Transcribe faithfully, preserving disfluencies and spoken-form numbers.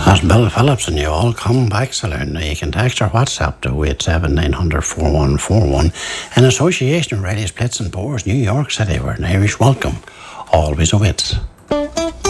That's Bill Phillips, and you all come back saloon. Now you can text or WhatsApp to oh eight seven nine hundred four one four one in association with Riley's Plates and Pours, New York City, where an Irish welcome always awaits.